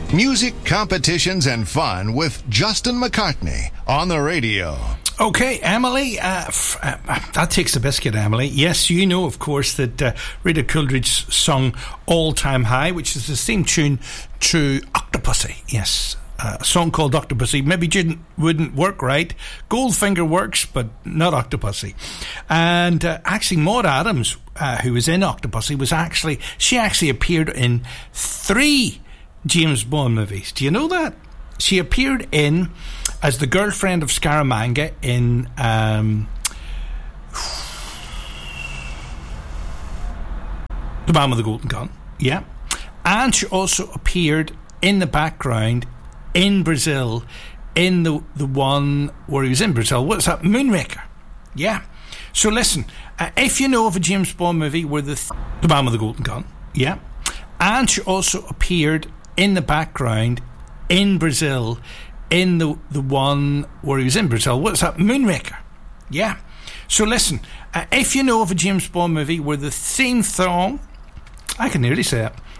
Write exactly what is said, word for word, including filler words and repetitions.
Music, competitions, and fun with Justin McCartney on the radio. Okay, Emily, uh, f- uh, that takes the biscuit, Emily. Yes, you know, of course, that uh, Rita Coolidge sung All Time High, which is the theme tune to Octopussy. Yes, uh, a song called Octopussy. Maybe didn't, wouldn't work right. Goldfinger works, but not Octopussy. And uh, actually, Maud Adams, uh, who was in Octopussy, was actually, she actually appeared in three James Bond movies. Do you know that? She appeared in as the girlfriend of Scaramanga in um, The Man with the Golden Gun. Yeah. And she also appeared in the background in Brazil in the the one where he was in Brazil. What's that? Moonraker. Yeah. So listen, uh, if you know of a James Bond movie where the th- The Man with the Golden Gun. Yeah. And she also appeared in the background in Brazil in the the one where he was in Brazil. What's that? Moonraker. Yeah. So listen, uh, if you know of a James Bond movie where the theme song, I can nearly say it,